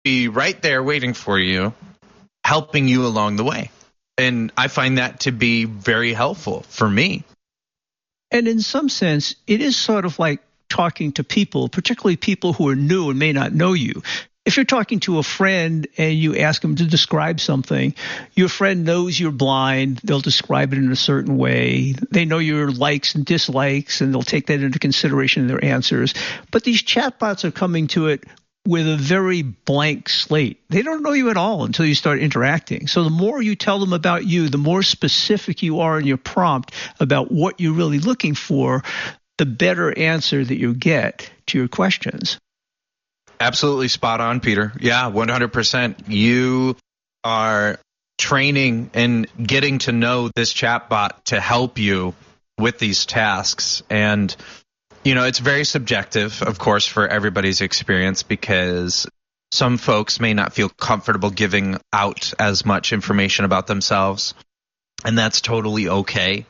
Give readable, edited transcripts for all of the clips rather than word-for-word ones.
be right there waiting for you, helping you along the way. And I find that to be very helpful for me. And in some sense, it is sort of like talking to people, particularly people who are new and may not know you. If you're talking to a friend and you ask them to describe something, your friend knows you're blind. They'll describe it in a certain way. They know your likes and dislikes, and they'll take that into consideration in their answers. But these chatbots are coming to it with a very blank slate. They don't know you at all until you start interacting. So the more you tell them about you, the more specific you are in your prompt about what you're really looking for, the better answer that you get to your questions. Absolutely spot on, Peter. Yeah, 100%. You are training and getting to know this chatbot to help you with these tasks. And, you know, it's very subjective, of course, for everybody's experience, because some folks may not feel comfortable giving out as much information about themselves. And that's totally okay.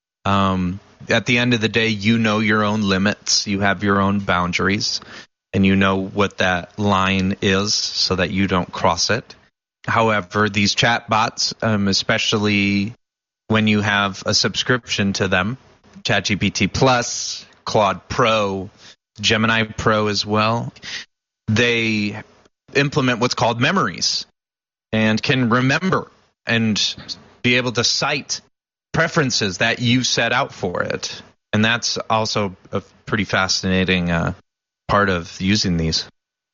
At the end of the day, you know your own limits. You have your own boundaries. And you know what that line is so that you don't cross it. However, these chatbots, especially when you have a subscription to them, ChatGPT Plus, Claude Pro, Gemini Pro as well, they implement what's called memories and can remember and be able to cite preferences that you set out for it. And that's also a pretty fascinating part of using these.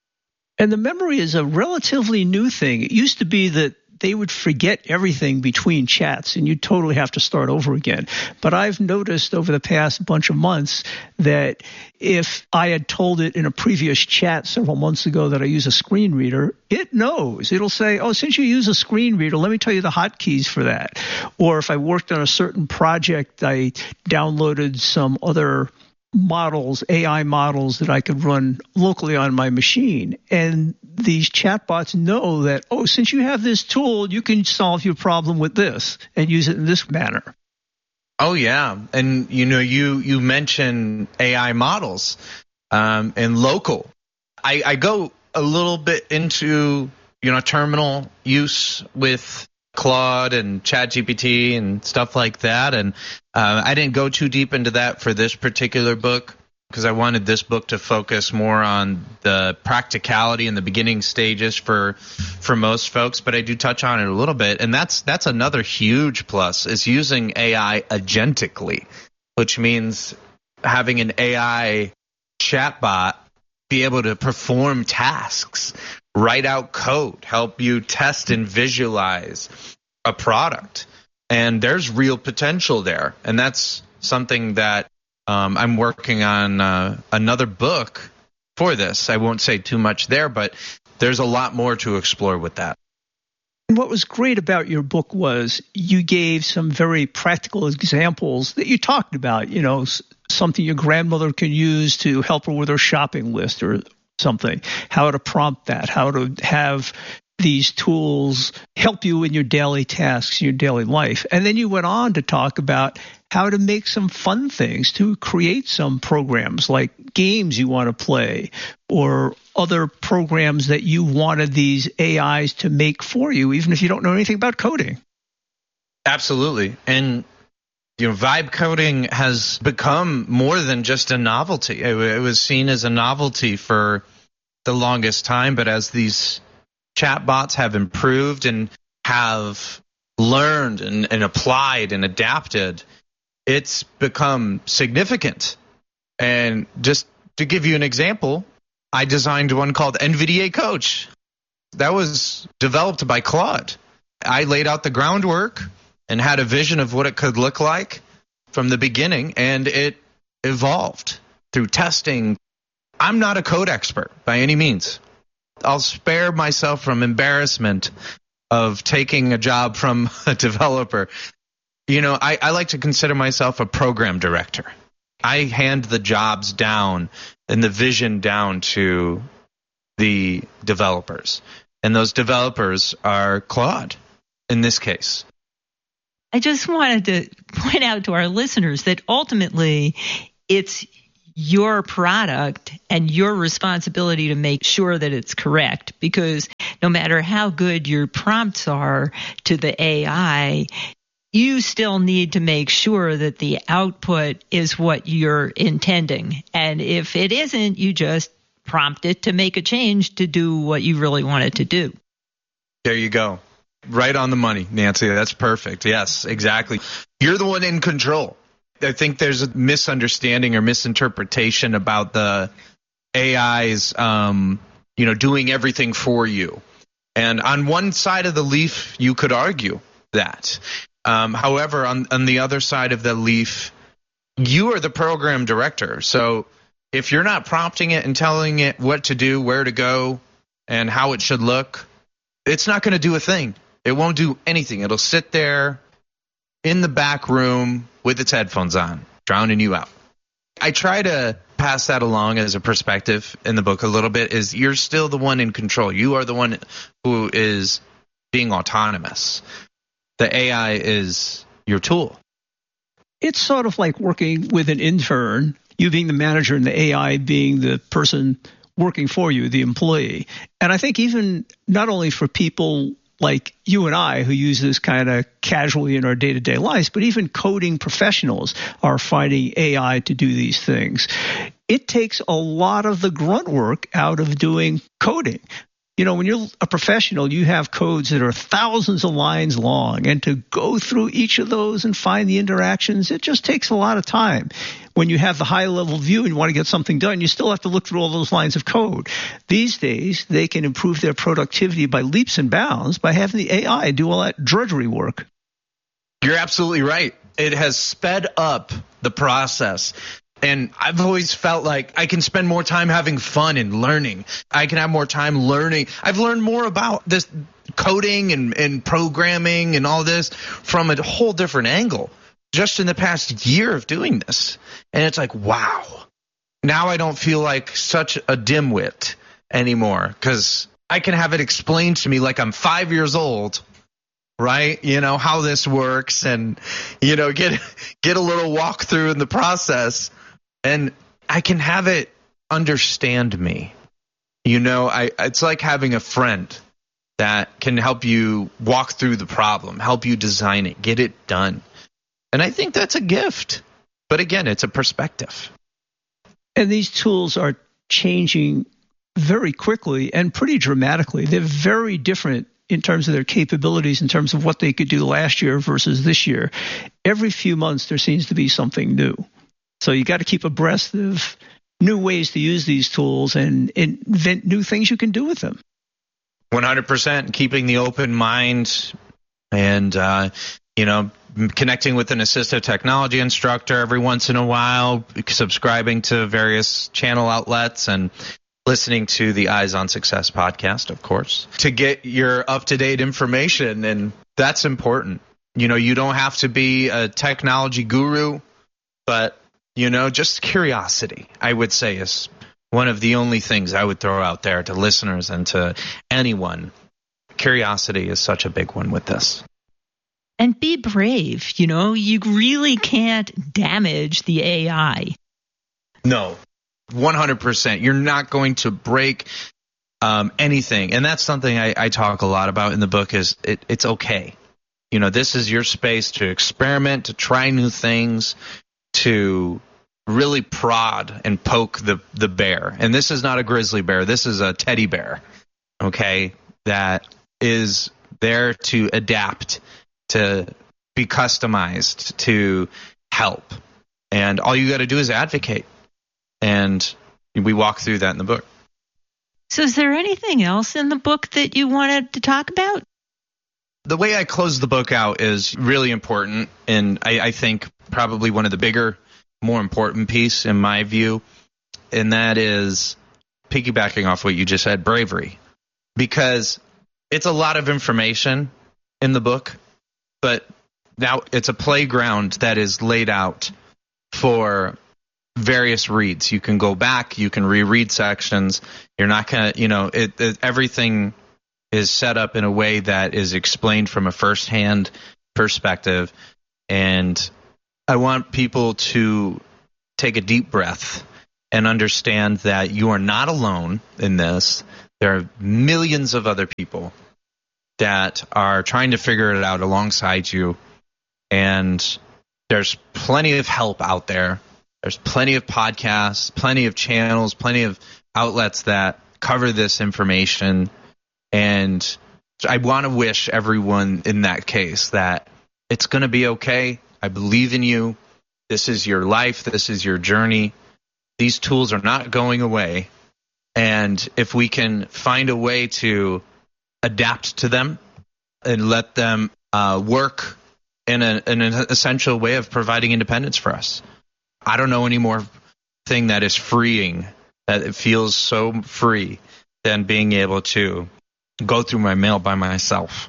And the memory is a relatively new thing. It used to be that they would forget everything between chats and you'd totally have to start over again. But I've noticed over the past bunch of months that if I had told it in a previous chat several months ago that I use a screen reader, it knows. It'll say, oh, since you use a screen reader, let me tell you the hotkeys for that. Or if I worked on a certain project, I downloaded some other models, AI models that I could run locally on my machine. And these chatbots know that, oh, since you have this tool, you can solve your problem with this and use it in this manner. Oh, yeah. And, you know, you mentioned AI models and local. I go a little bit into, you know, terminal use with Claude and ChatGPT and stuff like that. And I didn't go too deep into that for this particular book because I wanted this book to focus more on the practicality and the beginning stages for most folks. But I do touch on it a little bit. And that's another huge plus is using AI agentically, which means having an AI chatbot be able to perform tasks, write out code, help you test and visualize a product. And there's real potential there. And that's something that I'm working on another book for this. I won't say too much there, but there's a lot more to explore with that. And what was great about your book was you gave some very practical examples that you talked about, you know, something your grandmother can use to help her with her shopping list or something, how to prompt that, how to have these tools help you in your daily tasks, your daily life. And then you went on to talk about how to make some fun things, to create some programs like games you want to play or other programs that you wanted these AIs to make for you, even if you don't know anything about coding. Absolutely. And you know, vibe coding has become more than just a novelty. It was seen as a novelty for the longest time, but as these chatbots have improved and have learned and applied and adapted, it's become significant. And just to give you an example, I designed one called NVDA Coach. That was developed by Claude. I laid out the groundwork and had a vision of what it could look like from the beginning, and it evolved through testing. I'm not a code expert by any means. I'll spare myself from embarrassment of taking a job from a developer. You know, I like to consider myself a program director. I hand the jobs down and the vision down to the developers. And those developers are Claude in this case. I just wanted to point out to our listeners that ultimately it's your product and your responsibility to make sure that it's correct, because no matter how good your prompts are to the AI, you still need to make sure that the output is what you're intending. And if it isn't, you just prompt it to make a change to do what you really want it to do. There you go. Right on the money, Nancy. That's perfect. Yes, exactly. You're the one in control. I think there's a misunderstanding or misinterpretation about the AI's, doing everything for you. And on one side of the leaf, you could argue that. However, on the other side of the leaf, you are the program director. So if you're not prompting it and telling it what to do, where to go, and how it should look, it's not going to do a thing. It won't do anything. It'll sit there in the back room with its headphones on, drowning you out. I try to pass that along as a perspective in the book a little bit, is you're still the one in control. You are the one who is being autonomous. The AI is your tool. It's sort of like working with an intern, you being the manager and the AI being the person working for you, the employee. And I think even not only for people like you and I who use this kind of casually in our day-to-day lives, but even coding professionals are finding AI to do these things. It takes a lot of the grunt work out of doing coding. You know, when you're a professional, you have codes that are thousands of lines long, and to go through each of those and find the interactions, it just takes a lot of time. When you have the high-level view and you want to get something done, you still have to look through all those lines of code. These days, they can improve their productivity by leaps and bounds by having the AI do all that drudgery work. You're absolutely right. It has sped up the process. And I've always felt like I can spend more time having fun and learning. I can have more time learning. I've learned more about this coding and programming and all this from a whole different angle just in the past year of doing this. And it's like, wow. Now I don't feel like such a dimwit anymore, because I can have it explained to me like I'm 5 years old, right? You know, how this works, and, you know, get a little walkthrough in the process. And I can have it understand me. You know, it's like having a friend that can help you walk through the problem, help you design it, get it done. And I think that's a gift. But again, it's a perspective. And these tools are changing very quickly and pretty dramatically. They're very different in terms of their capabilities, in terms of what they could do last year versus this year. Every few months, there seems to be something new. So you got to keep abreast of new ways to use these tools and invent new things you can do with them. 100%. Keeping the open mind and, connecting with an assistive technology instructor every once in a while, subscribing to various channel outlets, and listening to the Eyes on Success podcast, of course, to get your up-to-date information. And that's important. You know, you don't have to be a technology guru, but just curiosity, I would say, is one of the only things I would throw out there to listeners and to anyone. Curiosity is such a big one with this. And be brave. You really can't damage the AI. No, 100%. You're not going to break anything. And that's something I talk a lot about in the book, is it's okay. This is your space to experiment, to try new things, to really prod and poke the bear. And this is not a grizzly bear. This is a teddy bear, okay, that is there to adapt, to be customized, to help. And all you got to do is advocate. And we walk through that in the book. So is there anything else in the book that you wanted to talk about? The way I close the book out is really important, and I think probably one of the bigger, more important piece in my view, and that is piggybacking off what you just said, bravery. Because it's a lot of information in the book, but now it's a playground that is laid out for various reads. You can go back, you can reread sections. You're not going to, everything is set up in a way that is explained from a firsthand perspective. And I want people to take a deep breath and understand that you are not alone in this. There are millions of other people that are trying to figure it out alongside you. And there's plenty of help out there. There's plenty of podcasts, plenty of channels, plenty of outlets that cover this information. And I want to wish everyone in that case that it's going to be okay. I believe in you. This is your life. This is your journey. These tools are not going away. And if we can find a way to adapt to them and let them work in an essential way of providing independence for us. I don't know any more thing that is freeing, that it feels so free, than being able to go through my mail by myself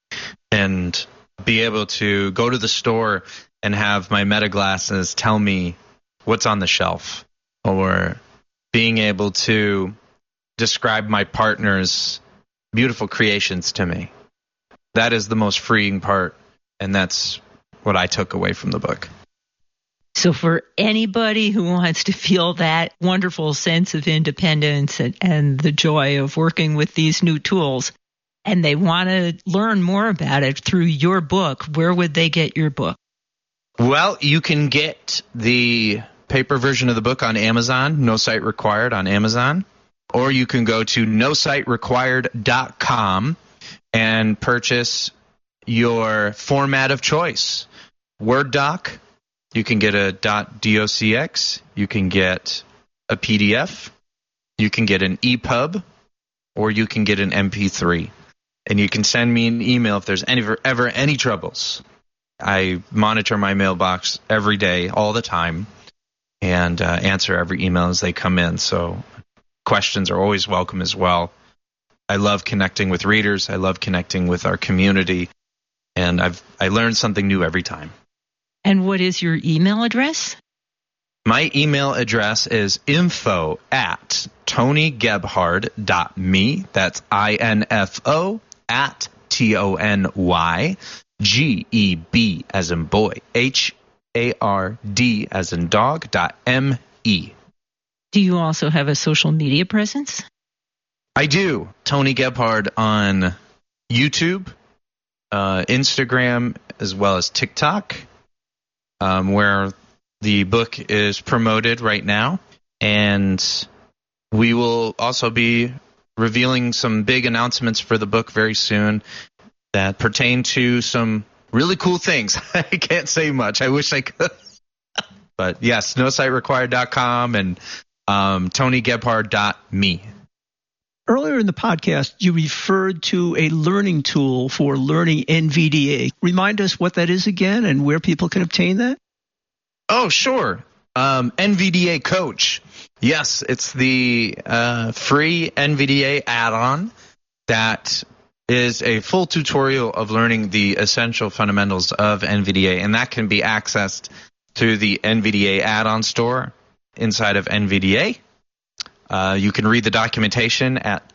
and be able to go to the store and have my Meta glasses tell me what's on the shelf, or being able to describe my partner's beautiful creations to me. That is the most freeing part, and that's what I took away from the book. So for anybody who wants to feel that wonderful sense of independence and the joy of working with these new tools, and they want to learn more about it through your book, where would they get your book? Well, you can get the paper version of the book on Amazon, No Site Required on Amazon, or you can go to nositerequired.com and purchase your format of choice. Word doc, you can get a .docx, you can get a PDF, you can get an EPUB, or you can get an MP3. And you can send me an email if there's ever any troubles. I monitor my mailbox every day, all the time, and answer every email as they come in. So questions are always welcome as well. I love connecting with readers. I love connecting with our community. And I learn something new every time. And what is your email address? My email address is info@tonygebhard.me. That's info at TONYGEB as in boy, HARD as in dog, .me. Do you also have a social media presence? I do. Tony Gebhard on YouTube, Instagram, as well as TikTok, where the book is promoted right now. And we will also be revealing some big announcements for the book very soon that pertain to some really cool things. I can't say much. I wish I could. But yes, nositerequired.com and tonygebhard.me. Earlier in the podcast, you referred to a learning tool for learning NVDA. Remind us what that is again and where people can obtain that? Oh, sure. NVDA Coach. Yes, it's the free NVDA add-on that is a full tutorial of learning the essential fundamentals of NVDA, and that can be accessed through the NVDA add-on store inside of NVDA. You can read the documentation at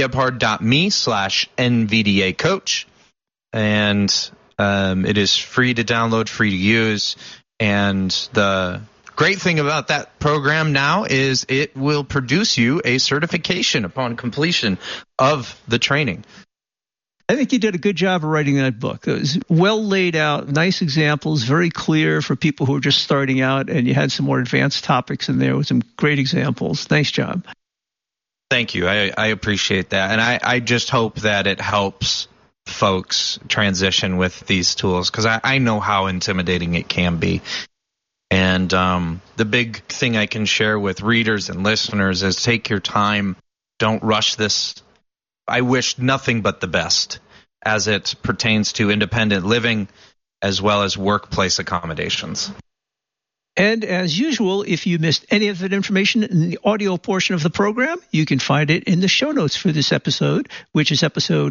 tonygebhard.me/NVDA coach. And it is free to download, free to use. And the great thing about that program now is it will produce you a certification upon completion of the training. I think you did a good job of writing that book. It was well laid out, nice examples, very clear for people who are just starting out, and you had some more advanced topics in there with some great examples. Nice job. Thank you. I appreciate that. And I just hope that it helps folks transition with these tools, because I know how intimidating it can be. And the big thing I can share with readers and listeners is take your time. Don't rush this. I wish nothing but the best as it pertains to independent living as well as workplace accommodations. And as usual, if you missed any of that information in the audio portion of the program, you can find it in the show notes for this episode, which is episode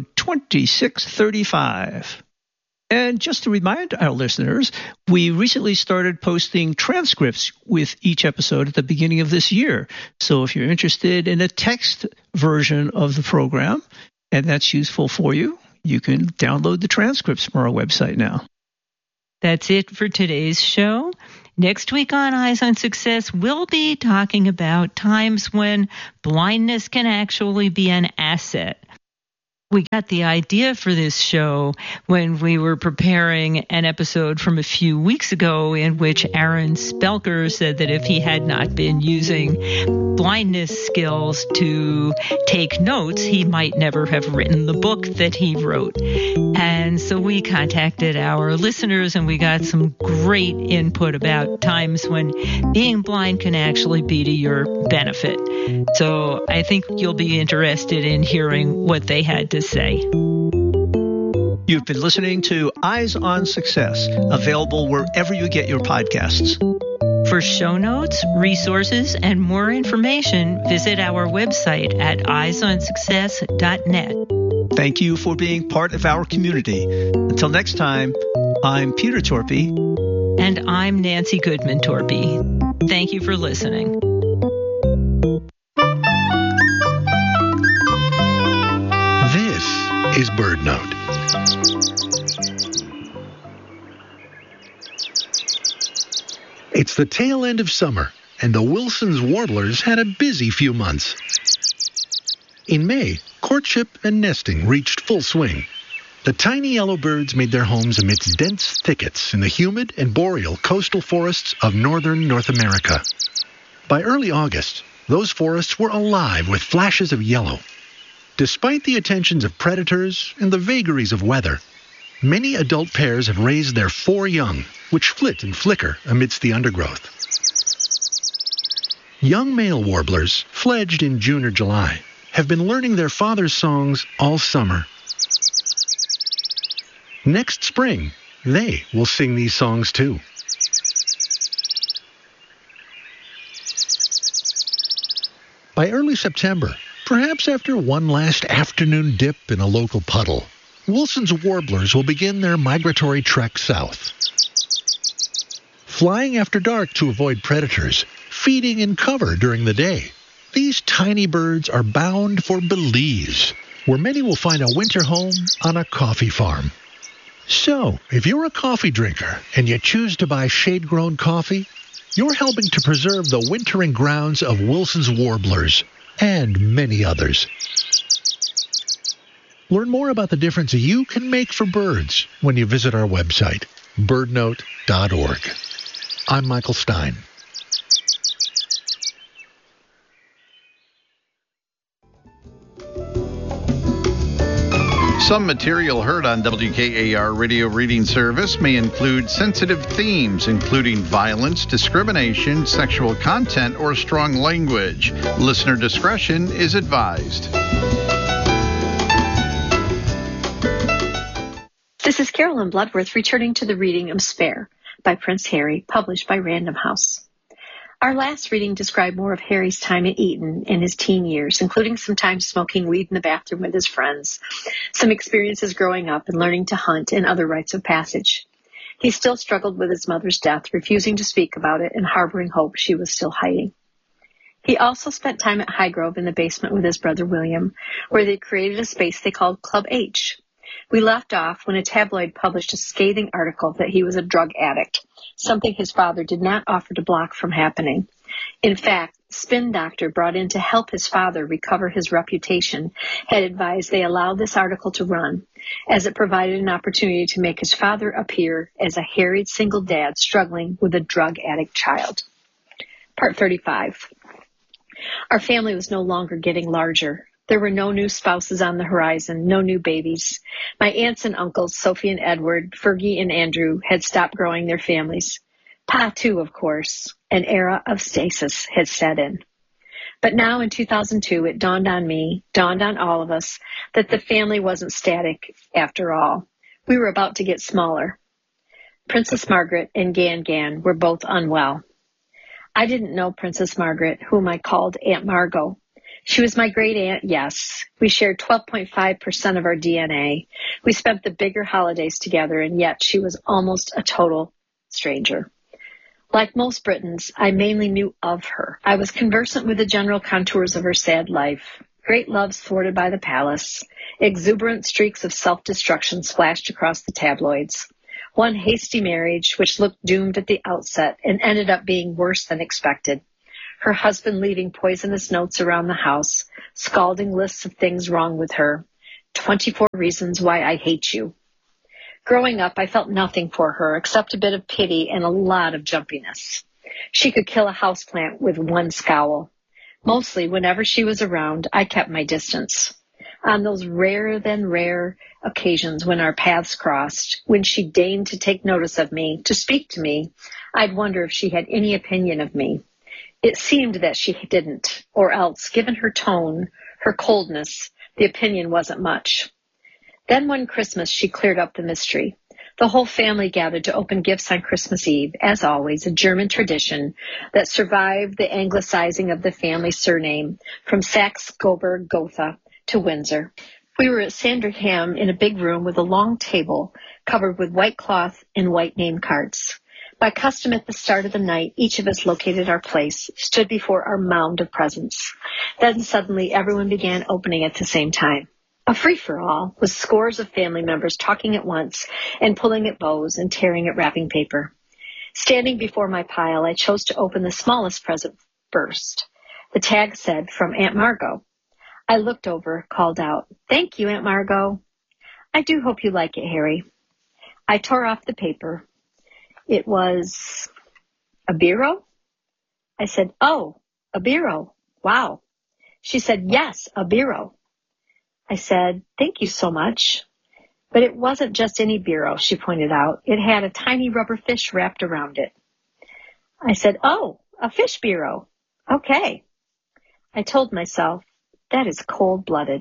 2635. And just to remind our listeners, we recently started posting transcripts with each episode at the beginning of this year. So if you're interested in a text version of the program, and that's useful for you, you can download the transcripts from our website now. That's it for today's show. Next week on Eyes on Success, we'll be talking about times when blindness can actually be an asset. We got the idea for this show when we were preparing an episode from a few weeks ago in which Aaron Spelker said that if he had not been using blindness skills to take notes, he might never have written the book that he wrote. And so we contacted our listeners and we got some great input about times when being blind can actually be to your benefit. So I think you'll be interested in hearing what they had to say. You've been listening to Eyes on Success, available wherever you get your podcasts. For show notes, resources, and more information, visit our website at eyesonsuccess.net. Thank you for being part of our community. Until next time, I'm Peter Torpy. And I'm Nancy Goodman Torpy. Thank you for listening. Is BirdNote. It's the tail end of summer, and the Wilson's warblers had a busy few months. In May, courtship and nesting reached full swing. The tiny yellow birds made their homes amidst dense thickets in the humid and boreal coastal forests of northern North America. By early August, those forests were alive with flashes of yellow. Despite the attentions of predators and the vagaries of weather, many adult pairs have raised their 4 young, which flit and flicker amidst the undergrowth. Young male warblers, fledged in June or July, have been learning their father's songs all summer. Next spring, they will sing these songs too. By early September, perhaps after one last afternoon dip in a local puddle, Wilson's warblers will begin their migratory trek south. Flying after dark to avoid predators, feeding in cover during the day, these tiny birds are bound for Belize, where many will find a winter home on a coffee farm. So, if you're a coffee drinker and you choose to buy shade-grown coffee, you're helping to preserve the wintering grounds of Wilson's warblers, and many others. Learn more about the difference you can make for birds when you visit our website, birdnote.org. I'm Michael Stein. Some material heard on WKAR Radio Reading Service may include sensitive themes, including violence, discrimination, sexual content, or strong language. Listener discretion is advised. This is Carolyn Bloodworth returning to the reading of Spare by Prince Harry, published by Random House. Our last reading described more of Harry's time at Eton in his teen years, including some time smoking weed in the bathroom with his friends, some experiences growing up and learning to hunt, and other rites of passage. He still struggled with his mother's death, refusing to speak about it and harboring hope she was still hiding. He also spent time at Highgrove in the basement with his brother William, where they created a space they called Club H. We left off when a tabloid published a scathing article that he was a drug addict, something his father did not offer to block from happening. In fact, Spin Doctor, brought in to help his father recover his reputation, had advised they allow this article to run, as it provided an opportunity to make his father appear as a harried single dad struggling with a drug addict child. Part 35. Our family was no longer getting larger. There were no new spouses on the horizon, no new babies. My aunts and uncles, Sophie and Edward, Fergie and Andrew, had stopped growing their families. Pa, too, of course. An era of stasis had set in. But now in 2002, it dawned on me, dawned on all of us, that the family wasn't static after all. We were about to get smaller. Princess Margaret and Gan Gan were both unwell. I didn't know Princess Margaret, whom I called Aunt Margot. She was my great aunt, yes. We shared 12.5% of our DNA. We spent the bigger holidays together, and yet she was almost a total stranger. Like most Britons, I mainly knew of her. I was conversant with the general contours of her sad life. Great loves thwarted by the palace. Exuberant streaks of self-destruction splashed across the tabloids. One hasty marriage, which looked doomed at the outset and ended up being worse than expected. Her husband leaving poisonous notes around the house, scalding lists of things wrong with her. 24 reasons why I hate you. Growing up, I felt nothing for her except a bit of pity and a lot of jumpiness. She could kill a houseplant with one scowl. Mostly, whenever she was around, I kept my distance. On those rarer than rare occasions when our paths crossed, when she deigned to take notice of me, to speak to me, I'd wonder if she had any opinion of me. It seemed that she didn't, or else, given her tone, her coldness, the opinion wasn't much. Then one Christmas, she cleared up the mystery. The whole family gathered to open gifts on Christmas Eve, as always, a German tradition that survived the anglicizing of the family surname from Saxe-Coburg-Gotha to Windsor. We were at Sandringham in a big room with a long table covered with white cloth and white name cards. By custom at the start of the night, each of us located our place, stood before our mound of presents. Then suddenly everyone began opening at the same time. A free-for-all, with scores of family members talking at once and pulling at bows and tearing at wrapping paper. Standing before my pile, I chose to open the smallest present first. The tag said, "From Aunt Margot." I looked over, called out, "Thank you, Aunt Margot." "I do hope you like it, Harry." I tore off the paper. It was a bureau? I said, "Oh, a bureau. Wow." She said, "Yes, a bureau." I said, "Thank you so much." But it wasn't just any bureau, she pointed out. It had a tiny rubber fish wrapped around it. I said, "Oh, a fish bureau. Okay." I told myself, that is cold-blooded.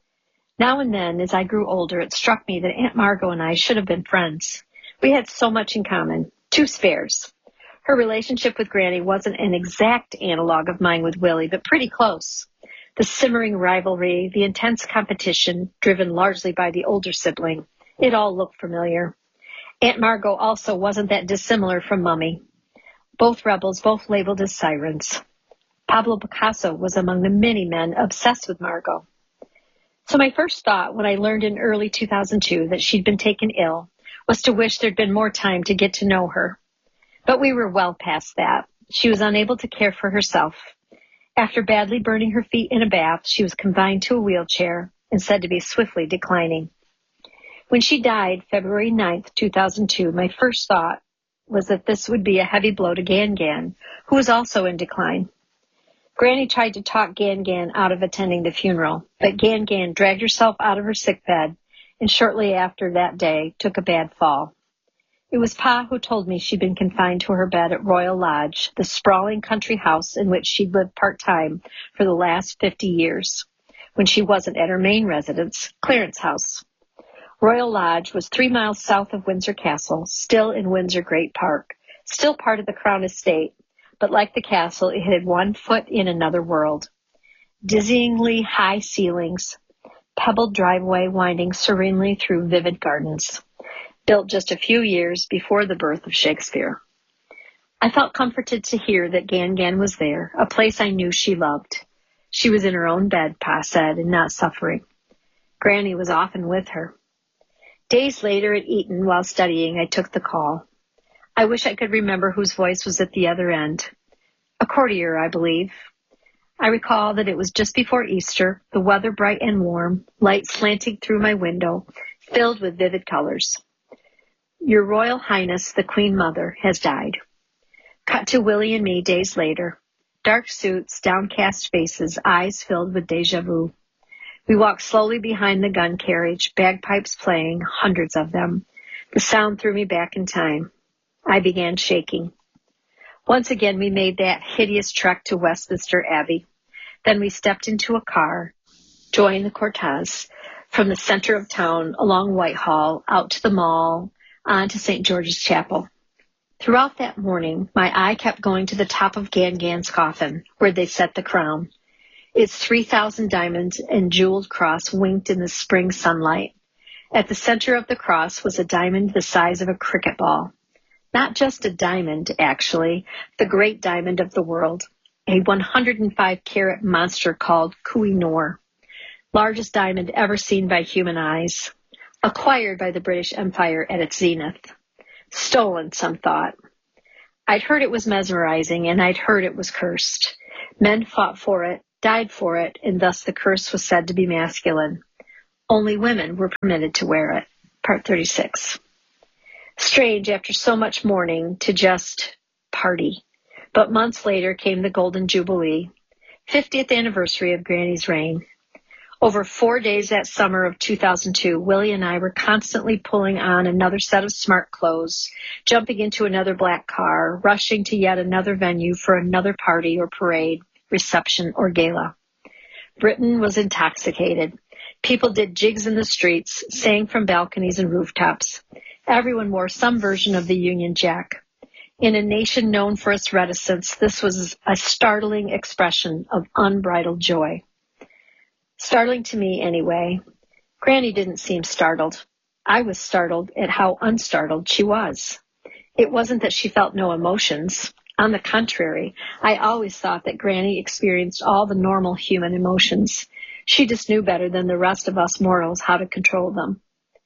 Now and then, as I grew older, it struck me that Aunt Margot and I should have been friends. We had so much in common. 2 spares. Her relationship with Granny wasn't an exact analog of mine with Willie, but pretty close. The simmering rivalry, the intense competition, driven largely by the older sibling, it all looked familiar. Aunt Margot also wasn't that dissimilar from Mummy. Both rebels, both labeled as sirens. Pablo Picasso was among the many men obsessed with Margot. So my first thought when I learned in early 2002 that she'd been taken ill was to wish there'd been more time to get to know her. But we were well past that. She was unable to care for herself. After badly burning her feet in a bath, she was confined to a wheelchair and said to be swiftly declining. When she died, February 9th, 2002, my first thought was that this would be a heavy blow to Gan Gan, who was also in decline. Granny tried to talk Gan Gan out of attending the funeral, but Gan Gan dragged herself out of her sickbed and shortly after that day took a bad fall. It was Pa who told me she'd been confined to her bed at Royal Lodge, the sprawling country house in which she'd lived part-time for the last 50 years, when she wasn't at her main residence, Clarence House. Royal Lodge was 3 miles south of Windsor Castle, still in Windsor Great Park, still part of the Crown Estate, but like the castle, it had one foot in another world. Dizzyingly high ceilings, pebbled driveway winding serenely through vivid gardens, built just a few years before the birth of Shakespeare. I felt comforted to hear that Gan Gan was there, a place I knew she loved. She was in her own bed, Pa said, and not suffering. Granny was often with her. Days later at Eton, while studying, I took the call. I wish I could remember whose voice was at the other end. A courtier, I believe. I recall that it was just before Easter, the weather bright and warm, light slanting through my window, filled with vivid colors. Your Royal Highness, the Queen Mother, has died. Cut to Willie and me days later. Dark suits, downcast faces, eyes filled with déjà vu. We walked slowly behind the gun carriage, bagpipes playing, hundreds of them. The sound threw me back in time. I began shaking. Once again, we made that hideous trek to Westminster Abbey. Then we stepped into a car, joined the cortege from the center of town along Whitehall, out to the Mall, on to St. George's Chapel. Throughout that morning, my eye kept going to the top of Gan Gan's coffin, where they set the crown. Its 3,000 diamonds and jeweled cross winked in the spring sunlight. At the center of the cross was a diamond the size of a cricket ball. Not just a diamond, actually, the great diamond of the world, a 105-carat monster called Koh-i-Noor, largest diamond ever seen by human eyes, acquired by the British Empire at its zenith. Stolen, some thought. I'd heard it was mesmerizing, and I'd heard it was cursed. Men fought for it, died for it, and thus the curse was said to be masculine. Only women were permitted to wear it. Part 36. Strange, after so much mourning, to just party. But months later came the Golden Jubilee, 50th anniversary of Granny's reign. Over 4 days that summer of 2002, Willie and I were constantly pulling on another set of smart clothes, jumping into another black car, rushing to yet another venue for another party or parade, reception or gala. Britain was intoxicated. People did jigs in the streets, sang from balconies and rooftops. Everyone wore some version of the Union Jack. In a nation known for its reticence, this was a startling expression of unbridled joy. Startling to me, anyway. Granny didn't seem startled. I was startled at how unstartled she was. It wasn't that she felt no emotions. On the contrary, I always thought that Granny experienced all the normal human emotions. She just knew better than the rest of us mortals how to control them.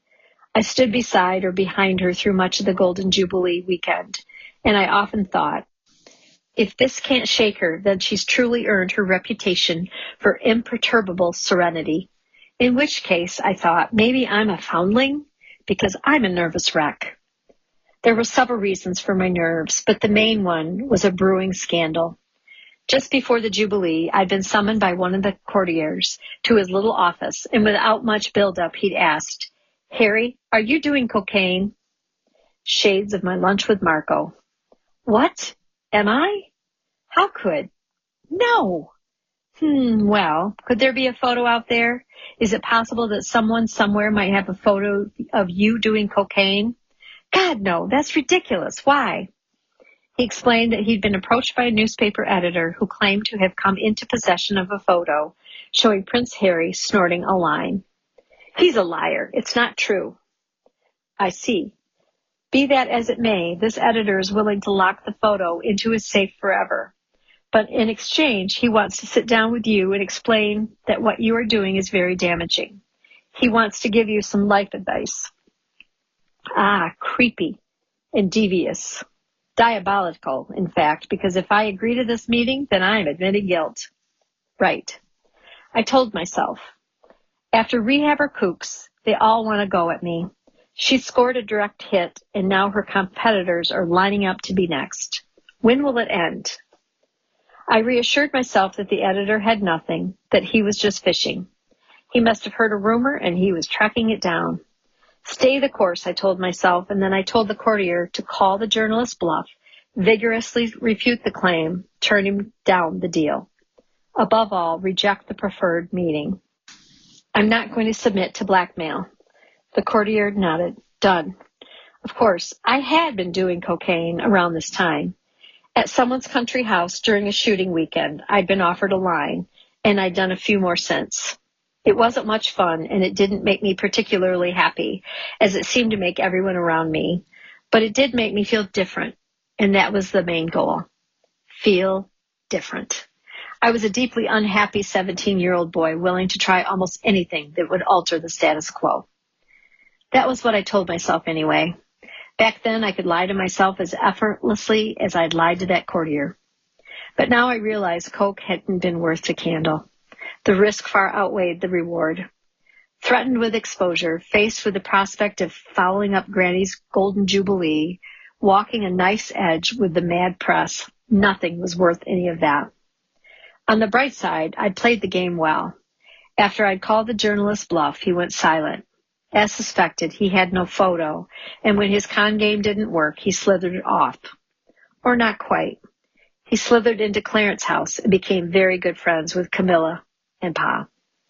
I stood beside or behind her through much of the Golden Jubilee weekend, and I often thought, if this can't shake her, then she's truly earned her reputation for imperturbable serenity. In which case, I thought, maybe I'm a foundling, because I'm a nervous wreck. There were several reasons for my nerves, but the main one was a brewing scandal. Just before the Jubilee, I'd been summoned by one of the courtiers to his little office, and without much build-up, he'd asked, "Harry, are you doing cocaine?" Shades of my lunch with Marco. What? Am I? How could? No. Well, could there be a photo out there? Is it possible that someone somewhere might have a photo of you doing cocaine? God, no, that's ridiculous. Why? He explained that he'd been approached by a newspaper editor who claimed to have come into possession of a photo showing Prince Harry snorting a line. He's a liar. It's not true. I see. Be that as it may, this editor is willing to lock the photo into his safe forever. But in exchange, he wants to sit down with you and explain that what you are doing is very damaging. He wants to give you some life advice. Ah, creepy and devious. Diabolical, in fact, because if I agree to this meeting, then I am admitting guilt. Right. I told myself. After rehab or kooks, they all want to go at me. She scored a direct hit, and now her competitors are lining up to be next. When will it end? I reassured myself that the editor had nothing, that he was just fishing. He must have heard a rumor, and he was tracking it down. Stay the course, I told myself, and then I told the courtier to call the journalist bluff, vigorously refute the claim, turn him down the deal. Above all, reject the preferred meeting. I'm not going to submit to blackmail. The courtier nodded. Done. Of course, I had been doing cocaine around this time. At someone's country house during a shooting weekend, I'd been offered a line, and I'd done a few more since. It wasn't much fun, and it didn't make me particularly happy, as it seemed to make everyone around me. But it did make me feel different, and that was the main goal. Feel different. I was a deeply unhappy 17-year-old boy willing to try almost anything that would alter the status quo. That was what I told myself anyway. Back then, I could lie to myself as effortlessly as I'd lied to that courtier. But now I realized coke hadn't been worth the candle. The risk far outweighed the reward. Threatened with exposure, faced with the prospect of following up Granny's Golden Jubilee, walking a knife's edge with the mad press, nothing was worth any of that. On the bright side, I'd played the game well. After I'd called the journalist bluff, he went silent. As suspected, he had no photo, and when his con game didn't work, he slithered off. Or not quite. He slithered into Clarence's house and became very good friends with Camilla and Pa.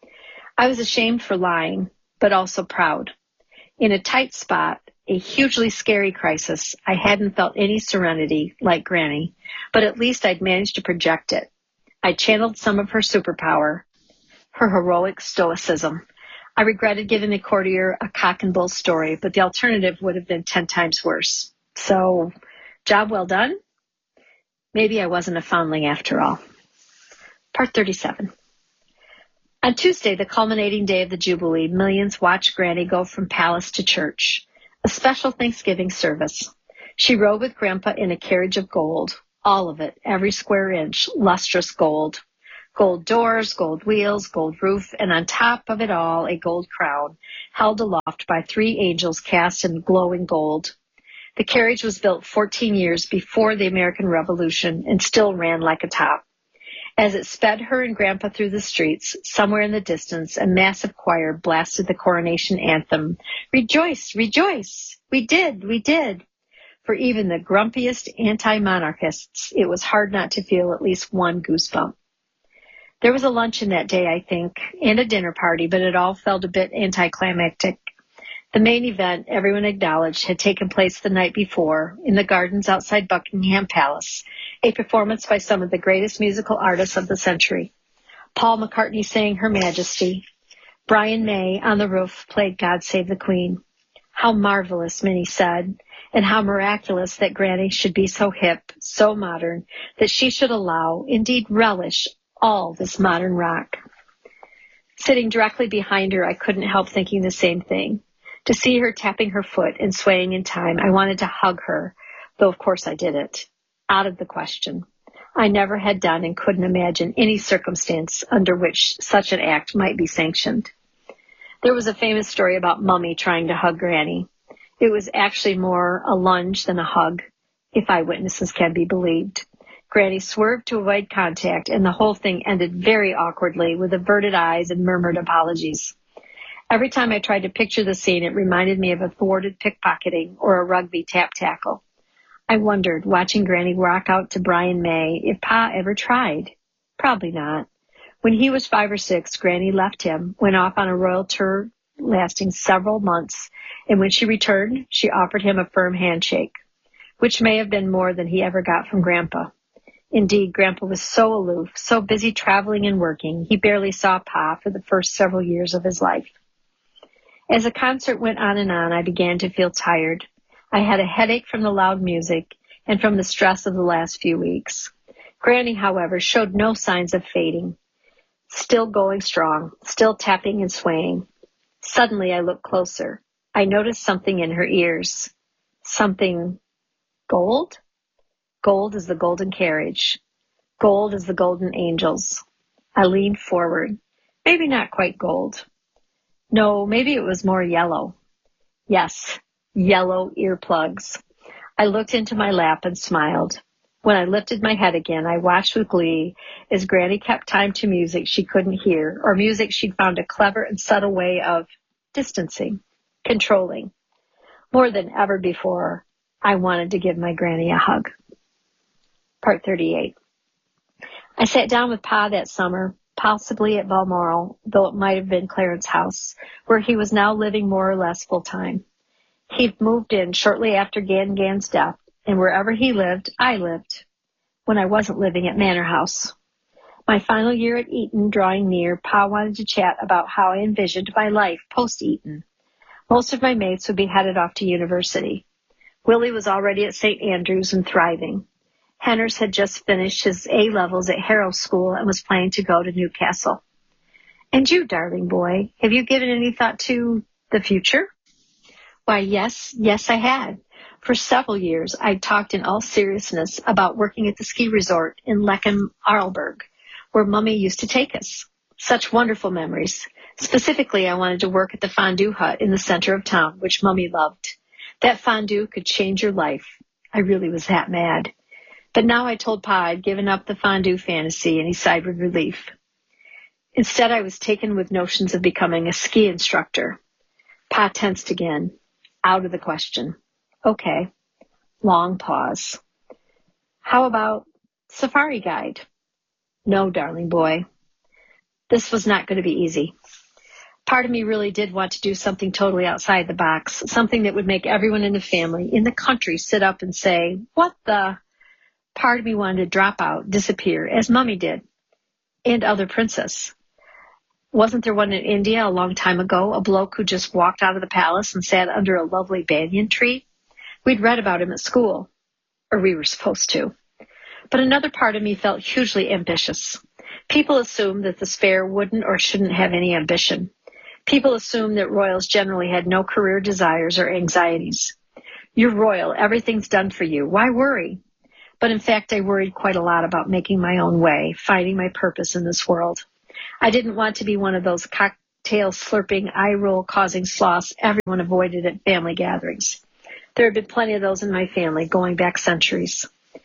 I was ashamed for lying, but also proud. In a tight spot, a hugely scary crisis, I hadn't felt any serenity like Granny, but at least I'd managed to project it. I channeled some of her superpower, her heroic stoicism. I regretted giving the courtier a cock and bull story, but the alternative would have been 10 times worse. So, job well done? Maybe I wasn't a foundling after all. Part 37. On Tuesday, the culminating day of the Jubilee, millions watched Granny go from palace to church, a special Thanksgiving service. She rode with Grandpa in a carriage of gold, all of it, every square inch, lustrous gold. Gold doors, gold wheels, gold roof, and on top of it all, a gold crown, held aloft by 3 angels cast in glowing gold. The carriage was built 14 years before the American Revolution and still ran like a top. As it sped her and Grandpa through the streets, somewhere in the distance, a massive choir blasted the coronation anthem. Rejoice, rejoice! We did, we did! For even the grumpiest anti-monarchists, it was hard not to feel at least one goosebump. There was a luncheon that day, I think, and a dinner party, but it all felt a bit anticlimactic. The main event, everyone acknowledged, had taken place the night before in the gardens outside Buckingham Palace, a performance by some of the greatest musical artists of the century. Paul McCartney sang Her Majesty. Brian May, on the roof, played God Save the Queen. How marvelous, Minnie said, and how miraculous that Granny should be so hip, so modern, that she should allow, indeed relish, all this modern rock. Sitting directly behind her, I couldn't help thinking the same thing. To see her tapping her foot and swaying in time, I wanted to hug her, though of course I didn't. Out of the question. I never had done and couldn't imagine any circumstance under which such an act might be sanctioned. There was a famous story about Mummy trying to hug Granny. It was actually more a lunge than a hug, if eyewitnesses can be believed. Granny swerved to avoid contact, and the whole thing ended very awkwardly with averted eyes and murmured apologies. Every time I tried to picture the scene, it reminded me of a thwarted pickpocketing or a rugby tap-tackle. I wondered, watching Granny rock out to Brian May, if Pa ever tried. Probably not. When he was 5 or 6, Granny left him, went off on a royal tour lasting several months, and when she returned, she offered him a firm handshake, which may have been more than he ever got from Grandpa. Indeed, Grandpa was so aloof, so busy traveling and working, he barely saw Pa for the first several years of his life. As the concert went on and on, I began to feel tired. I had a headache from the loud music and from the stress of the last few weeks. Granny, however, showed no signs of fading. Still going strong, still tapping and swaying. Suddenly, I looked closer. I noticed something in her ears. Something gold? Gold is the golden carriage. Gold is the golden angels. I leaned forward. Maybe not quite gold. No, maybe it was more yellow. Yes, yellow earplugs. I looked into my lap and smiled. When I lifted my head again, I watched with glee as Granny kept time to music she couldn't hear, or music she'd found a clever and subtle way of distancing, controlling. More than ever before, I wanted to give my Granny a hug. Part 38. I sat down with Pa that summer, possibly at Balmoral, though it might have been Clarence House, where he was now living more or less full-time. He'd moved in shortly after Gan's death, and wherever he lived, I lived, when I wasn't living at Manor House. My final year at Eton drawing near, Pa wanted to chat about how I envisioned my life post-Eton. Most of my mates would be headed off to university. Willie was already at St. Andrews and thriving. Henners had just finished his A-levels at Harrow School and was planning to go to Newcastle. And you, darling boy, have you given any thought to the future? Why, yes, I had. For several years, I'd talked in all seriousness about working at the ski resort in Lechem Arlberg, where Mummy used to take us. Such wonderful memories. Specifically, I wanted to work at the fondue hut in the center of town, which Mummy loved. That fondue could change your life. I really was that mad. But now I told Pa I'd given up the fondue fantasy, and he sighed with relief. Instead, I was taken with notions of becoming a ski instructor. Pa tensed again. Out of the question. Okay. Long pause. How about safari guide? No, darling boy. This was not going to be easy. Part of me really did want to do something totally outside the box, something that would make everyone in the family, in the country, sit up and say, what the... Part of me wanted to drop out, disappear, as Mummy did, and other princess. Wasn't there one in India a long time ago, a bloke who just walked out of the palace and sat under a lovely banyan tree? We'd read about him at school, or we were supposed to. But another part of me felt hugely ambitious. People assumed that the spare wouldn't or shouldn't have any ambition. People assumed that royals generally had no career desires or anxieties. You're royal. Everything's done for you. Why worry? But in fact, I worried quite a lot about making my own way, finding my purpose in this world. I didn't want to be one of those cocktail slurping, eye-roll causing sloths everyone avoided at family gatherings. There had been plenty of those in my family, going back centuries.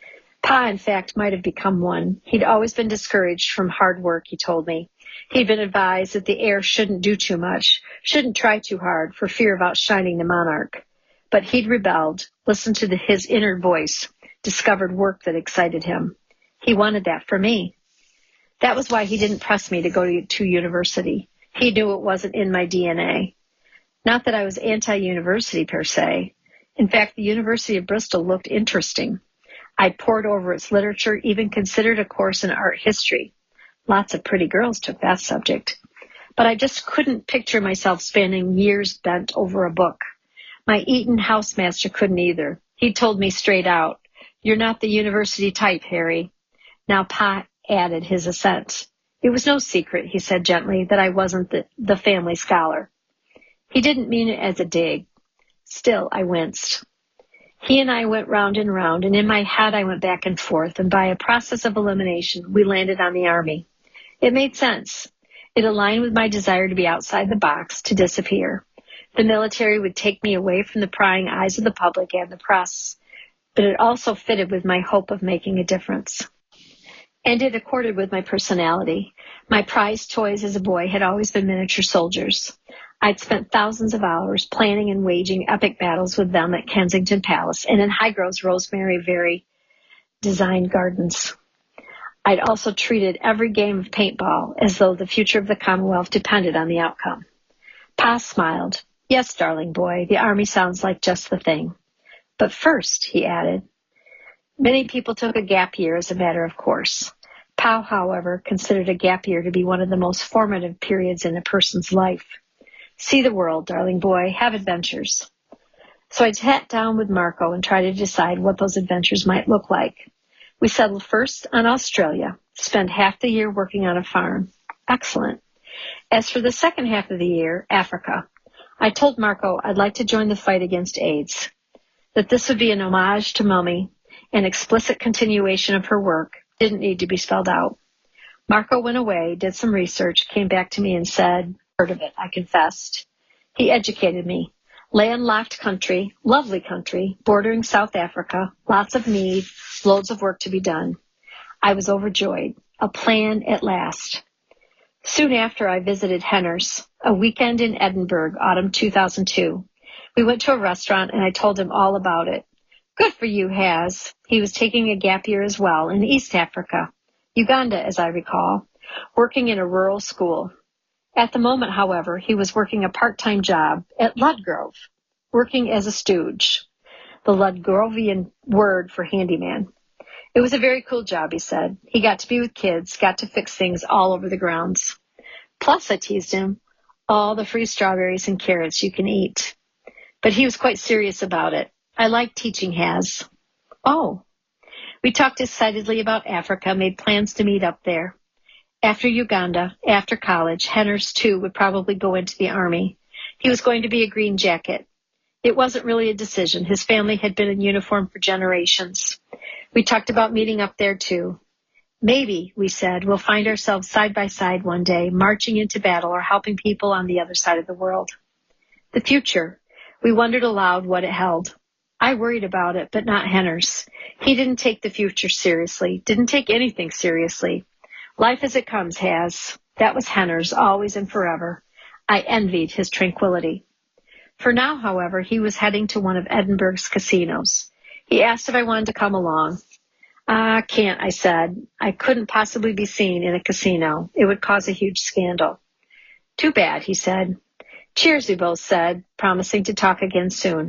Pa, in fact, might have become one. He'd always been discouraged from hard work, he told me. He'd been advised that the heir shouldn't do too much, shouldn't try too hard for fear of outshining the monarch. But he'd rebelled, listened to his inner voice, discovered work that excited him. He wanted that for me. That was why he didn't press me to go to university. He knew it wasn't in my DNA. Not that I was anti-university per se. In fact, the University of Bristol looked interesting. I pored over its literature, even considered a course in art history. Lots of pretty girls took that subject. But I just couldn't picture myself spending years bent over a book. My Eton housemaster couldn't either. He told me straight out, "You're not the university type, Harry." Now Pa added his assent. It was no secret, he said gently, that I wasn't the family scholar. He didn't mean it as a dig. Still, I winced. He and I went round and round, and in my head I went back and forth, and by a process of elimination, we landed on the Army. It made sense. It aligned with my desire to be outside the box, to disappear. The military would take me away from the prying eyes of the public and the press, but it also fitted with my hope of making a difference. And it accorded with my personality. My prized toys as a boy had always been miniature soldiers. I'd spent thousands of hours planning and waging epic battles with them at Kensington Palace and in Highgrove's Rosemary Very designed gardens. I'd also treated every game of paintball as though the future of the Commonwealth depended on the outcome. Pa smiled. "Yes, darling boy, the Army sounds like just the thing. But first," he added. Many people took a gap year as a matter of course. Pa, however, considered a gap year to be one of the most formative periods in a person's life. See the world, darling boy, have adventures. So I sat down with Marco and tried to decide what those adventures might look like. We settled first on Australia, spent half the year working on a farm. Excellent. As for the second half of the year, Africa. I told Marco I'd like to join the fight against AIDS, that this would be an homage to Mummy, an explicit continuation of her work, didn't need to be spelled out. Marco went away, did some research, came back to me and said, "Heard of it," I confessed. He educated me. Landlocked country, lovely country, bordering South Africa, lots of need, loads of work to be done. I was overjoyed. A plan at last. Soon after, I visited Henner's, a weekend in Edinburgh, autumn 2002. We went to a restaurant and I told him all about it. Good for you, Haz. He was taking a gap year as well in East Africa, Uganda, as I recall, working in a rural school. At the moment, however, he was working a part-time job at Ludgrove, working as a stooge, the Ludgrovian word for handyman. It was a very cool job, he said. He got to be with kids, got to fix things all over the grounds. Plus, I teased him, all the free strawberries and carrots you can eat. But he was quite serious about it. I like teaching, Haz. Oh. We talked excitedly about Africa, made plans to meet up there. After Uganda, after college, Henner's too would probably go into the Army. He was going to be a Green Jacket. It wasn't really a decision. His family had been in uniform for generations. We talked about meeting up there too. Maybe, we said, we'll find ourselves side by side one day, marching into battle or helping people on the other side of the world. The future. We wondered aloud what it held. I worried about it, but not Henner's. He didn't take the future seriously, didn't take anything seriously. Life as it comes, Haz. That was Henner's, always and forever. I envied his tranquility. For now, however, he was heading to one of Edinburgh's casinos. He asked if I wanted to come along. Can't, I said. I couldn't possibly be seen in a casino. It would cause a huge scandal. Too bad, he said. Cheers, we both said, promising to talk again soon.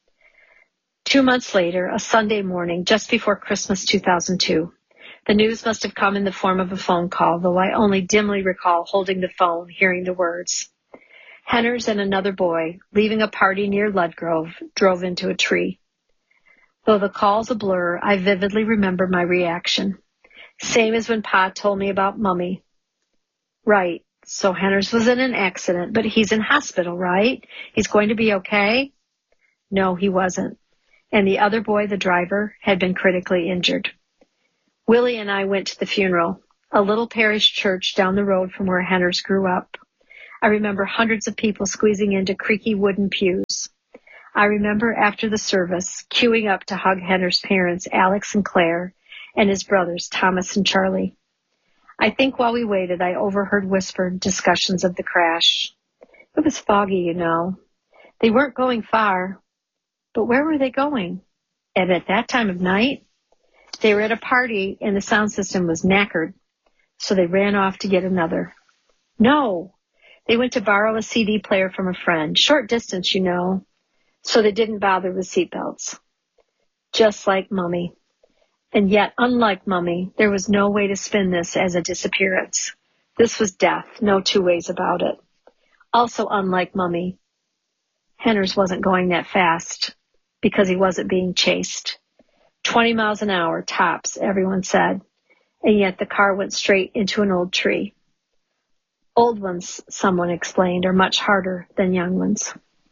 2 months later, a Sunday morning, just before Christmas 2002. The news must have come in the form of a phone call, though I only dimly recall holding the phone, hearing the words. Henner's and another boy, leaving a party near Ludgrove, drove into a tree. Though the call's a blur, I vividly remember my reaction. Same as when Pa told me about Mummy. Right, so Henner's was in an accident, but he's in hospital, right? He's going to be okay? No, he wasn't. and the other boy, the driver, had been critically injured. Willie and I went to the funeral, a little parish church down the road from where Henners grew up. I remember hundreds of people squeezing into creaky wooden pews. I remember after the service, queuing up to hug Henners' parents, Alex and Claire, and his brothers, Thomas and Charlie. I think while we waited, I overheard whispered discussions of the crash. It was foggy, you know. They weren't going far, but where were they going? And at that time of night? They were at a party and the sound system was knackered, so they ran off to get another. No, they went to borrow a CD player from a friend, short distance, you know, so they didn't bother with seatbelts. Just like Mummy. And yet, unlike Mummy, there was no way to spin this as a disappearance. This was death, no two ways about it. Also unlike Mummy, Henners wasn't going that fast because he wasn't being chased. 20 miles an hour, tops, everyone said, and yet the car went straight into an old tree. Old ones, someone explained, are much harder than young ones.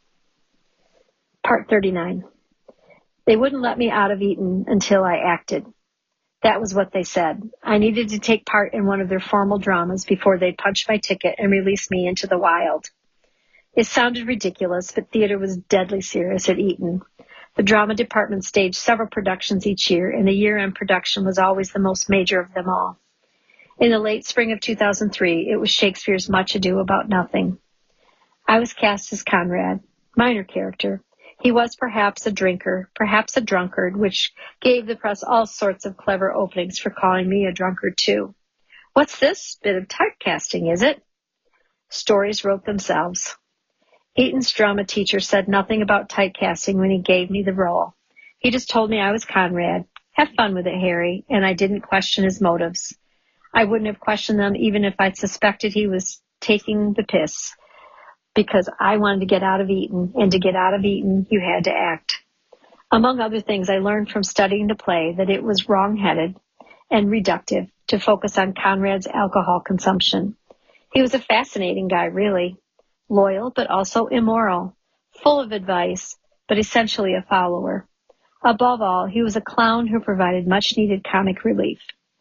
Part 39. They wouldn't let me out of Eton until I acted. That was what they said. I needed to take part in one of their formal dramas before they'd punch my ticket and release me into the wild. It sounded ridiculous, but theater was deadly serious at Eton. The drama department staged several productions each year, and the year-end production was always the most major of them all. In the late spring of 2003, it was Shakespeare's Much Ado About Nothing. I was cast as Conrad, minor character. He was perhaps a drinker, perhaps a drunkard, which gave the press all sorts of clever openings for calling me a drunkard too. What's this bit of typecasting, is it? Stories wrote themselves. Eton's drama teacher said nothing about typecasting when he gave me the role. He just told me I was Conrad. Have fun with it, Harry, and I didn't question his motives. I wouldn't have questioned them even if I'd suspected he was taking the piss, because I wanted to get out of Eton, and to get out of Eton, you had to act. Among other things, I learned from studying the play that it was wrong-headed and reductive to focus on Conrad's alcohol consumption. He was a fascinating guy, really. Loyal, but also immoral. Full of advice, but essentially a follower. Above all, he was a clown who provided much-needed comic relief.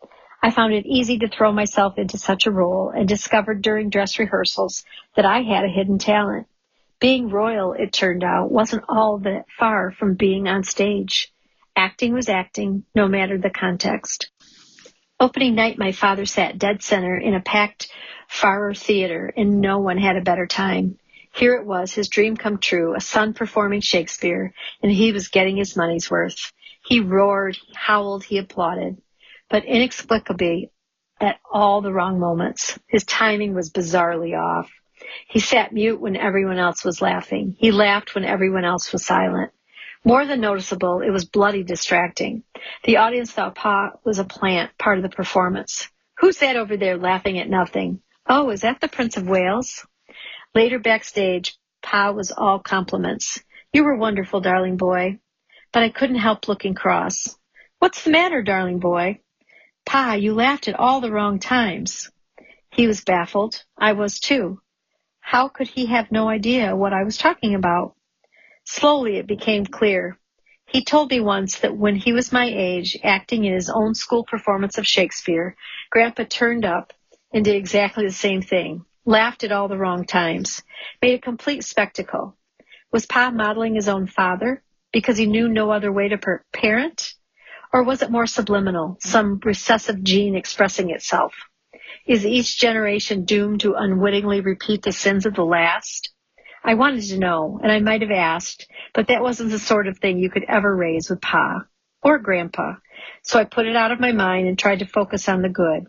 I found it easy to throw myself into such a role and discovered during dress rehearsals that I had a hidden talent. Being royal, it turned out, wasn't all that far from being on stage. Acting was acting, no matter the context. Opening night, my father sat dead center in a packed Farrer Theater, and no one had a better time. Here it was, his dream come true, a son performing Shakespeare, and he was getting his money's worth. He roared, he howled, he applauded. But inexplicably, at all the wrong moments. His timing was bizarrely off. He sat mute when everyone else was laughing. He laughed when everyone else was silent. More than noticeable, it was bloody distracting. The audience thought Pa was a plant, part of the performance. Who's that over there laughing at nothing? Oh, is that the Prince of Wales? Later backstage, Pa was all compliments. You were wonderful, darling boy. But I couldn't help looking cross. What's the matter, darling boy? Pa, you laughed at all the wrong times. He was baffled. I was too. How could he have no idea what I was talking about? Slowly it became clear. He told me once that when he was my age, acting in his own school performance of Shakespeare, Grandpa turned up and did exactly the same thing. Laughed at all the wrong times. Made a complete spectacle. Was Pa modeling his own father because he knew no other way to parent? Or was it more subliminal, some recessive gene expressing itself? Is each generation doomed to unwittingly repeat the sins of the last? I wanted to know, and I might have asked, but that wasn't the sort of thing you could ever raise with Pa or Grandpa. So I put it out of my mind and tried to focus on the good.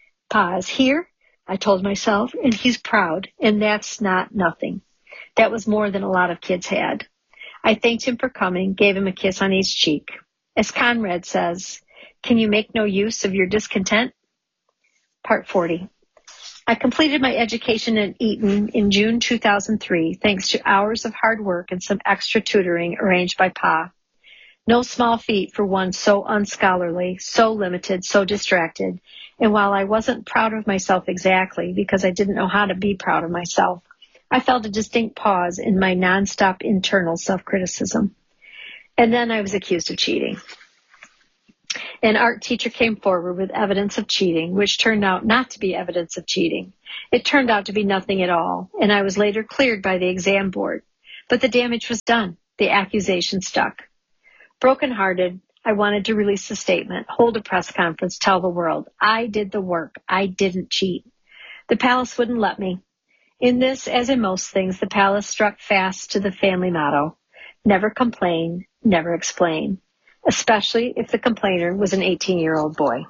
Pa is here, I told myself, and he's proud, and that's not nothing. That was more than a lot of kids had. I thanked him for coming, gave him a kiss on each cheek. As Conrad says, can you make no use of your discontent? Part 40. I completed my education at Eton in June 2003, thanks to hours of hard work and some extra tutoring arranged by Pa. No small feat for one so unscholarly, so limited, so distracted. And while I wasn't proud of myself exactly, because I didn't know how to be proud of myself, I felt a distinct pause in my nonstop internal self-criticism. And then I was accused of cheating. An art teacher came forward with evidence of cheating, which turned out not to be evidence of cheating. It turned out to be nothing at all, and I was later cleared by the exam board. But the damage was done. The accusation stuck. Brokenhearted, I wanted to release a statement, hold a press conference, tell the world, I did the work. I didn't cheat. The palace wouldn't let me. In this, as in most things, the palace struck fast to the family motto, never complain, never explain, especially if the complainer was an 18-year-old boy.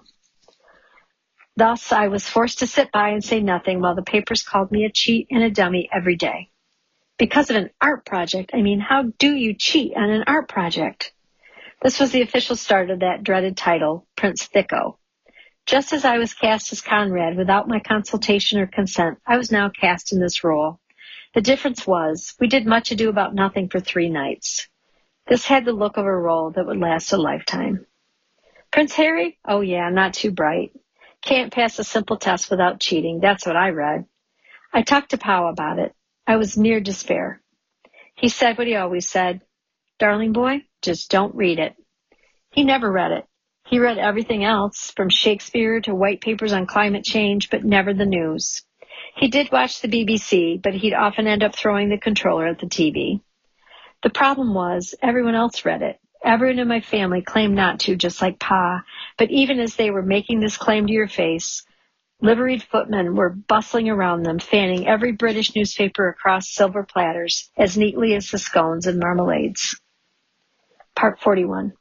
Thus, I was forced to sit by and say nothing while the papers called me a cheat and a dummy every day. Because of an art project, I mean, how do you cheat on an art project? This was the official start of that dreaded title, Prince Thicko. Just as I was cast as Conrad without my consultation or consent, I was now cast in this role. The difference was, we did much ado about nothing for 3 nights. This had the look of a role that would last a lifetime. Prince Harry? Oh yeah, not too bright. Can't pass a simple test without cheating, that's what I read. I talked to Pow about it. I was near despair. He said what he always said, darling boy, just don't read it. He never read it. He read everything else, from Shakespeare to white papers on climate change, but never the news. He did watch the BBC, but he'd often end up throwing the controller at the TV. The problem was, everyone else read it. Everyone in my family claimed not to, just like Pa, but even as they were making this claim to your face, liveried footmen were bustling around them, fanning every British newspaper across silver platters as neatly as the scones and marmalades. Part 41.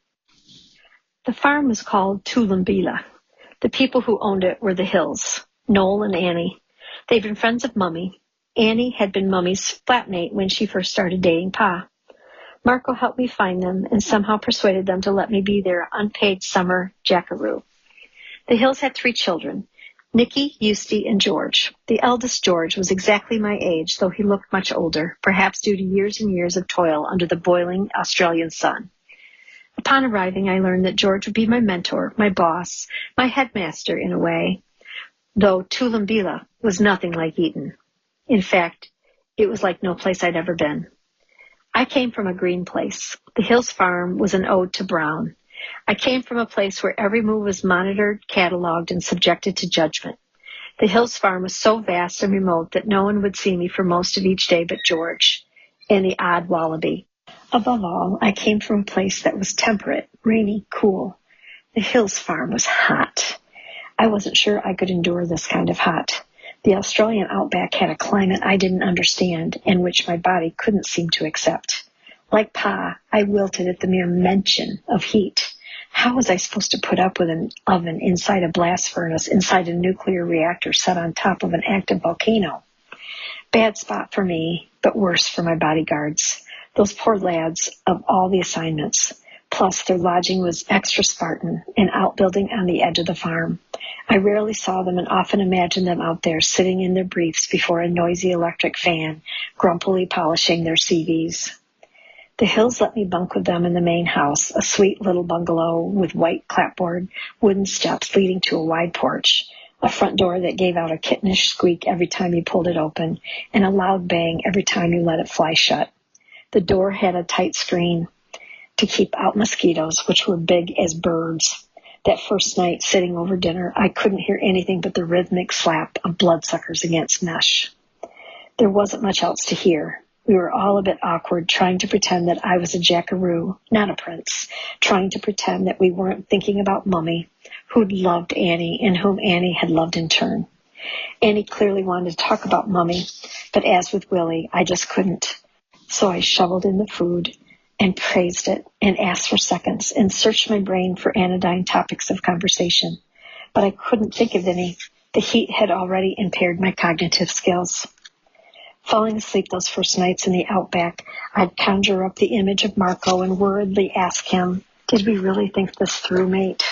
The farm was called Toowoombeela. The people who owned it were the Hills, Noel and Annie. They'd been friends of Mummy. Annie had been Mummy's flatmate when she first started dating Pa. Marco helped me find them and somehow persuaded them to let me be their unpaid summer jackaroo. The Hills had 3 children, Nicky, Eustace, and George. The eldest, George, was exactly my age, though he looked much older, perhaps due to years and years of toil under the boiling Australian sun. Upon arriving, I learned that George would be my mentor, my boss, my headmaster in a way, though Toowoombeela was nothing like Eton. In fact, it was like no place I'd ever been. I came from a green place. The Hills farm was an ode to Brown. I came from a place where every move was monitored, cataloged, and subjected to judgment. The Hills farm was so vast and remote that no one would see me for most of each day but George and the odd wallaby. Above all, I came from a place that was temperate, rainy, cool. The Hills farm was hot. I wasn't sure I could endure this kind of hot. The Australian outback had a climate I didn't understand and which my body couldn't seem to accept. Like Pa, I wilted at the mere mention of heat. How was I supposed to put up with an oven inside a blast furnace, inside a nuclear reactor set on top of an active volcano? Bad spot for me, but worse for my bodyguards. Those poor lads of all the assignments. Plus, their lodging was extra Spartan, an outbuilding on the edge of the farm. I rarely saw them and often imagined them out there sitting in their briefs before a noisy electric fan, grumpily polishing their CVs. The Hills let me bunk with them in the main house, a sweet little bungalow with white clapboard, wooden steps leading to a wide porch, a front door that gave out a kittenish squeak every time you pulled it open, and a loud bang every time you let it fly shut. The door had a tight screen to keep out mosquitoes, which were big as birds. That first night, sitting over dinner, I couldn't hear anything but the rhythmic slap of bloodsuckers against mesh. There wasn't much else to hear. We were all a bit awkward, trying to pretend that I was a jackaroo, not a prince, trying to pretend that we weren't thinking about Mummy, who'd loved Annie and whom Annie had loved in turn. Annie clearly wanted to talk about Mummy, but as with Willie, I just couldn't. So I shoveled in the food and praised it and asked for seconds and searched my brain for anodyne topics of conversation. But I couldn't think of any. The heat had already impaired my cognitive skills. Falling asleep those first nights in the outback, I'd conjure up the image of Marco and worriedly ask him, did we really think this through, mate?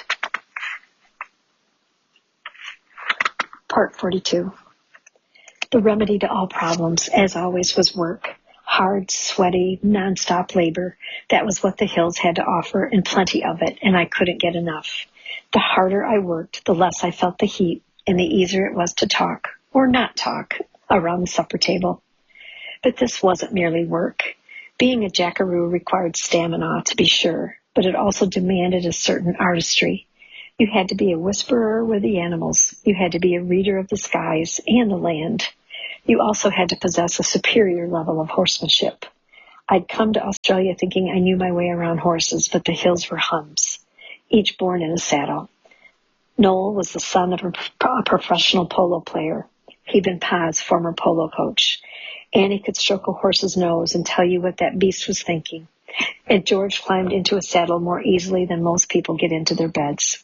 Part 42. The remedy to all problems, as always, was work. Hard, sweaty, nonstop labor. That was what the Hills had to offer, and plenty of it, and I couldn't get enough. The harder I worked, the less I felt the heat, and the easier it was to talk, or not talk, around the supper table. But this wasn't merely work. Being a jackaroo required stamina, to be sure, but it also demanded a certain artistry. You had to be a whisperer with the animals. You had to be a reader of the skies and the land. You also had to possess a superior level of horsemanship. I'd come to Australia thinking I knew my way around horses, but the hills were Huns, each born in a saddle. Noel was the son of a professional polo player. He'd been Pa's former polo coach. Annie could stroke a horse's nose and tell you what that beast was thinking. And George climbed into a saddle more easily than most people get into their beds.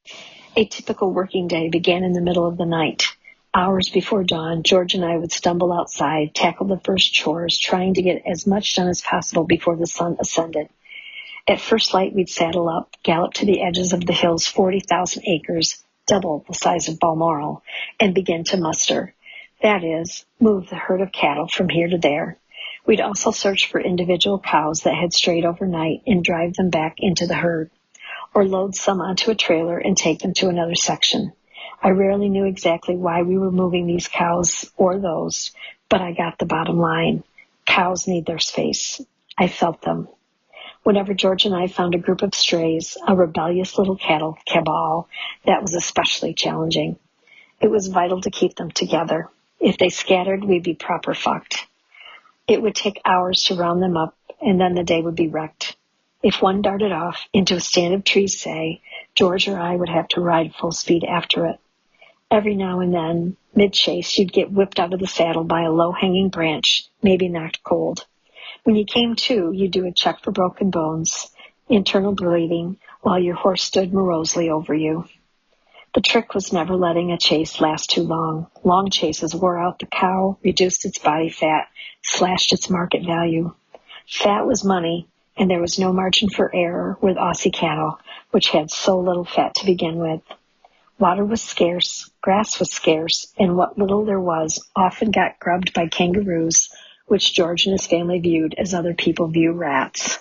A typical working day began in the middle of the night. Hours before dawn, George and I would stumble outside, tackle the first chores, trying to get as much done as possible before the sun ascended. At first light, we'd saddle up, gallop to the edges of the hill's 40,000 acres, double the size of Balmoral, and begin to muster. That is, move the herd of cattle from here to there. We'd also search for individual cows that had strayed overnight and drive them back into the herd, or load some onto a trailer and take them to another section. I rarely knew exactly why we were moving these cows or those, but I got the bottom line. Cows need their space. I felt them. Whenever George and I found a group of strays, a rebellious little cattle cabal, that was especially challenging. It was vital to keep them together. If they scattered, we'd be proper fucked. It would take hours to round them up, and then the day would be wrecked. If one darted off into a stand of trees, say, George or I would have to ride full speed after it. Every now and then, mid-chase, you'd get whipped out of the saddle by a low-hanging branch, maybe knocked cold. When you came to, you'd do a check for broken bones, internal bleeding, while your horse stood morosely over you. The trick was never letting a chase last too long. Long chases wore out the cow, reduced its body fat, slashed its market value. Fat was money, and there was no margin for error with Aussie cattle, which had so little fat to begin with. Water was scarce, grass was scarce, and what little there was often got grubbed by kangaroos, which George and his family viewed as other people view rats.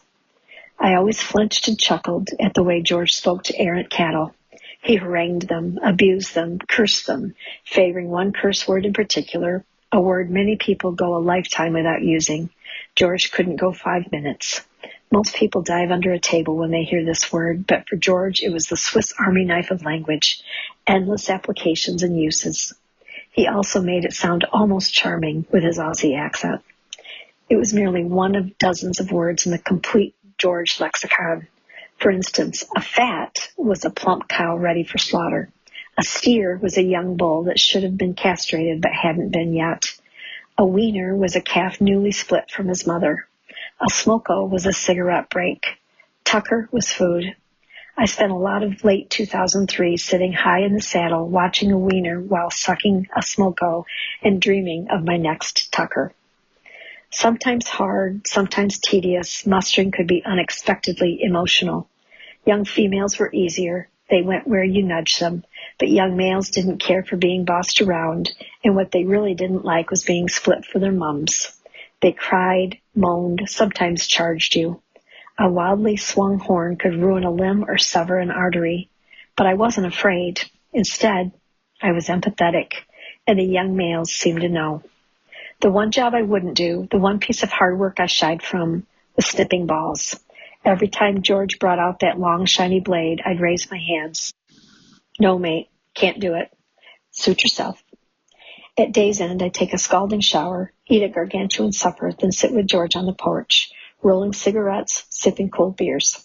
I always flinched and chuckled at the way George spoke to errant cattle. He harangued them, abused them, cursed them, favoring one curse word in particular, a word many people go a lifetime without using. George couldn't go 5 minutes. Most people dive under a table when they hear this word, but for George it was the Swiss Army knife of language, endless applications and uses. He also made it sound almost charming with his Aussie accent. It was merely one of dozens of words in the complete George lexicon. For instance, a fat was a plump cow ready for slaughter. A steer was a young bull that should have been castrated but hadn't been yet. A wiener was a calf newly split from his mother. A smoko was a cigarette break. Tucker was food. I spent a lot of late 2003 sitting high in the saddle watching a wiener while sucking a smoko and dreaming of my next Tucker. Sometimes hard, sometimes tedious, mustering could be unexpectedly emotional. Young females were easier. They went where you nudged them, but young males didn't care for being bossed around, and what they really didn't like was being split for their mums. They cried, moaned, sometimes charged you. A wildly swung horn could ruin a limb or sever an artery, but I wasn't afraid. Instead, I was empathetic, and the young males seemed to know. The one job I wouldn't do, the one piece of hard work I shied from, was snipping balls. Every time George brought out that long, shiny blade, I'd raise my hands. No, mate, can't do it. Suit yourself. At day's end, I'd take a scalding shower, eat a gargantuan supper, then sit with George on the porch, rolling cigarettes, sipping cold beers.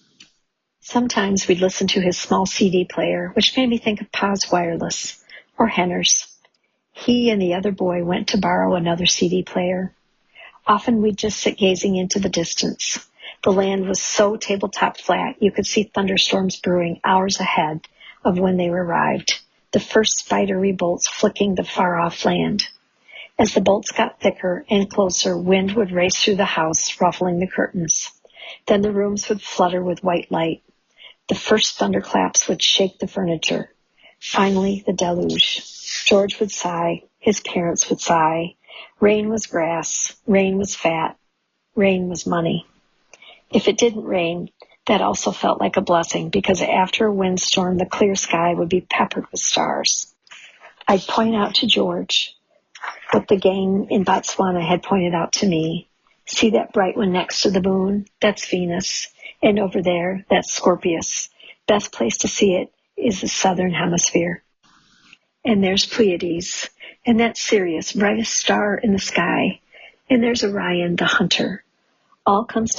Sometimes we'd listen to his small CD player, which made me think of Pa's Wireless, or Henner's. He and the other boy went to borrow another CD player. Often we'd just sit gazing into the distance. The land was so tabletop flat you could see thunderstorms brewing hours ahead of when they arrived, the first spidery bolts flicking the far-off land. As the bolts got thicker and closer, wind would race through the house, ruffling the curtains. Then the rooms would flutter with white light. The first thunderclaps would shake the furniture. Finally, the deluge. George would sigh. His parents would sigh. Rain was grass. Rain was fat. Rain was money. If it didn't rain, that also felt like a blessing, because after a windstorm, the clear sky would be peppered with stars. I'd point out to George what the gang in Botswana had pointed out to me. See that bright one next to the moon? That's Venus. And over there, that's Scorpius. Best place to see it is the southern hemisphere. And there's Pleiades. And that's Sirius, brightest star in the sky. And there's Orion, the hunter. All comes